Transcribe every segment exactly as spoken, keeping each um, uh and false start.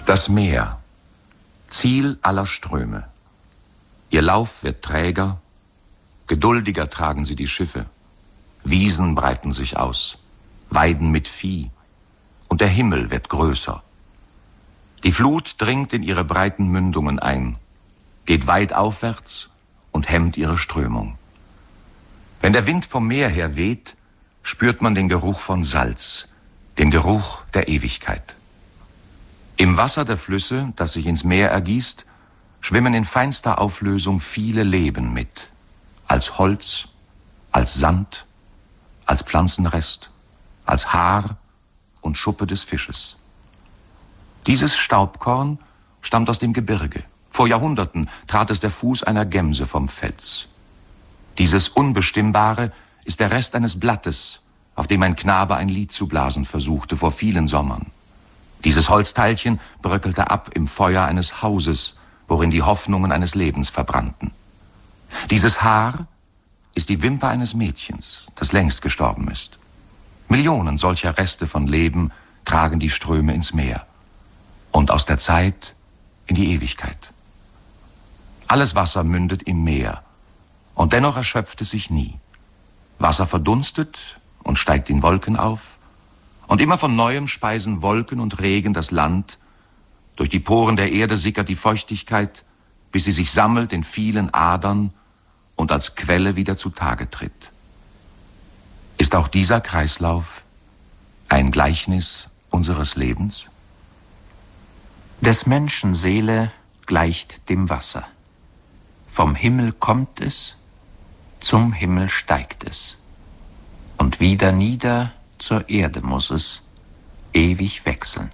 Das Meer, Ziel aller Ströme. Ihr Lauf wird träger, geduldiger tragen sie die Schiffe. Wiesen breiten sich aus, Weiden mit Vieh, und der Himmel wird größer. Die Flut dringt in ihre breiten Mündungen ein, geht weit aufwärts und hemmt ihre Strömung. Wenn der Wind vom Meer her weht, spürt man den Geruch von Salz, den Geruch der Ewigkeit. Im Wasser der Flüsse, das sich ins Meer ergießt, schwimmen in feinster Auflösung viele Leben mit, als Holz, als Sand, als Pflanzenrest, als Haar und Schuppe des Fisches. Dieses Staubkorn stammt aus dem Gebirge. Vor Jahrhunderten trat es der Fuß einer Gemse vom Fels. Dieses Unbestimmbare ist der Rest eines Blattes, auf dem ein Knabe ein Lied zu blasen versuchte vor vielen Sommern. Dieses Holzteilchen bröckelte ab im Feuer eines Hauses, worin die Hoffnungen eines Lebens verbrannten. Dieses Haar ist die Wimper eines Mädchens, das längst gestorben ist. Millionen solcher Reste von Leben tragen die Ströme ins Meer und aus der Zeit in die Ewigkeit. Alles Wasser mündet im Meer und dennoch erschöpft es sich nie. Wasser verdunstet und steigt in Wolken auf und immer von Neuem speisen Wolken und Regen das Land. Durch die Poren der Erde sickert die Feuchtigkeit, bis sie sich sammelt in vielen Adern und als Quelle wieder zutage tritt. Ist auch dieser Kreislauf ein Gleichnis unseres Lebens? Des Menschen Seele gleicht dem Wasser. Vom Himmel kommt es, zum Himmel steigt es. Und wieder nieder zur Erde muss es, ewig wechselnd.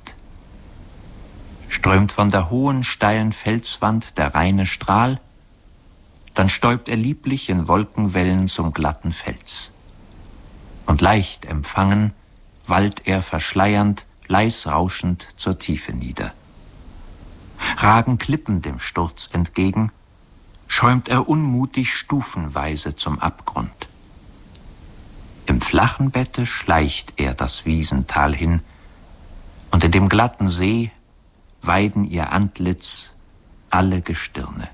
Strömt von der hohen, steilen Felswand der reine Strahl, dann stäubt er lieblich in Wolkenwellen zum glatten Fels. Und leicht empfangen wallt er verschleiernd, leis rauschend zur Tiefe nieder. Ragen Klippen dem Sturz entgegen, schäumt er unmutig stufenweise zum Abgrund. Im flachen Bette schleicht er das Wiesental hin, und in dem glatten See weiden ihr Antlitz alle Gestirne.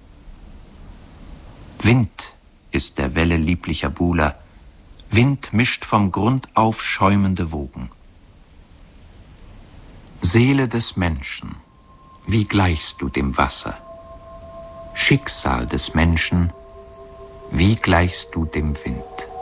Wind ist der Welle lieblicher Buhler, Wind mischt vom Grund auf schäumende Wogen. Seele des Menschen, wie gleichst du dem Wasser? Schicksal des Menschen, wie gleichst du dem Wind?